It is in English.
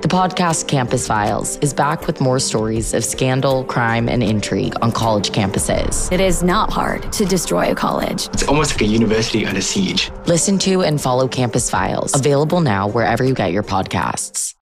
The podcast Campus Files is back with more stories of scandal, crime, and intrigue on college campuses. It is not hard to destroy a college. It's almost like a university under siege. Listen to and follow Campus Files, available now wherever you get your podcasts.